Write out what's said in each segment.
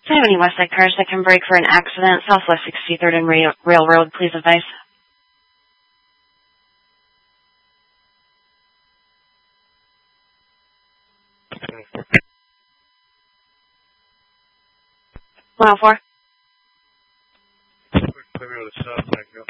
Do you have any Westside cars that can brake for an accident? Southwest 63rd and Railroad, please advise. Quick 104. Clear to the south, thank you.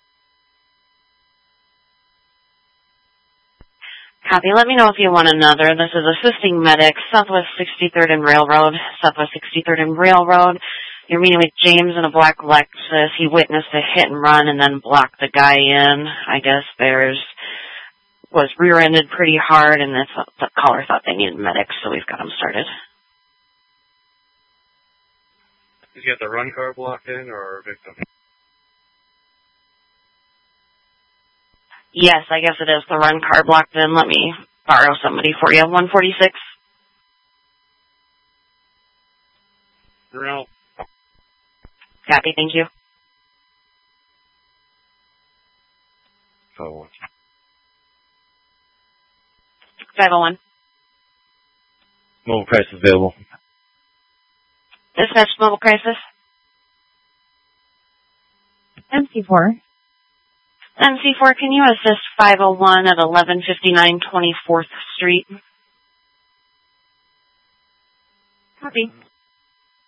Copy. Let me know if you want another. This is Assisting Medics, Southwest 63rd and Railroad. Southwest 63rd and Railroad. You're meeting with James in a black Lexus. He witnessed a hit and run and then blocked the guy in. I guess was rear-ended pretty hard, and the caller thought they needed medics, so we've got him started. Did you get the run car blocked in or victim? Yes, I guess it is the run car blocked in. Let me borrow somebody for you. 146. No. Copy, thank you. 501. 501. Mobile crisis available. Dispatch mobile crisis. MC4. MC4, can you assist 501 at 1159 24th Street? Copy.